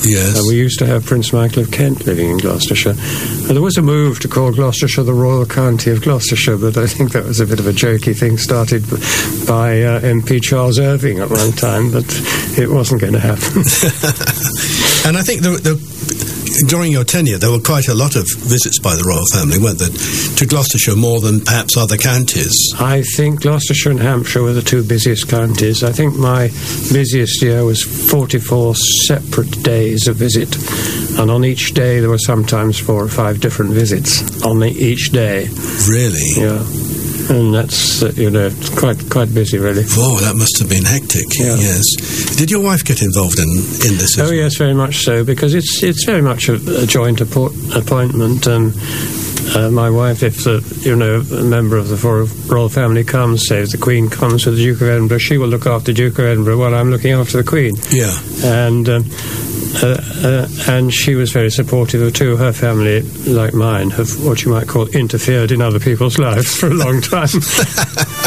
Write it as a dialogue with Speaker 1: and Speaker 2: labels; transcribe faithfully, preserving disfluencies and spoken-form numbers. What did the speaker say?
Speaker 1: Yes.
Speaker 2: Uh, we used to have Prince Michael of Kent living in Gloucestershire. Uh, there was a move to call Gloucestershire the Royal County of Gloucestershire, but I think that was a bit of a jokey thing started by uh, M P Charles Irving at one time, but it wasn't going to happen.
Speaker 1: And I think the, the during your tenure, there were quite a lot of visits by the royal family, weren't there, to Gloucestershire more than perhaps other counties?
Speaker 2: I think Gloucestershire and Hampshire were the two busiest counties. I think my busiest year was forty-four separate days of visit, and on each day there were sometimes four or five different visits on the, each day.
Speaker 1: Really?
Speaker 2: Yeah. And that's, uh, you know, quite quite busy, really.
Speaker 1: Oh, that must have been hectic,
Speaker 2: yeah.
Speaker 1: Yes. Did your wife get involved in, in this?
Speaker 2: Oh, yes, very much so, because it's it's very much a, a joint appo- appointment. Um, uh, my wife, if, the, you know, a member of the royal family comes, say if the Queen comes with the Duke of Edinburgh, she will look after the Duke of Edinburgh while I'm looking after the Queen.
Speaker 1: Yeah.
Speaker 2: And... Um, Uh, uh, and she was very supportive of too. Her family, like mine, have what you might call interfered in other people's lives for a long time.